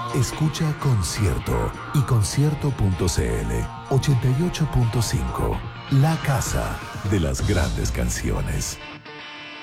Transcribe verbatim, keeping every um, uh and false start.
Escucha Concierto y concierto punto cl ochenta y ocho punto cinco. La casa de las grandes canciones.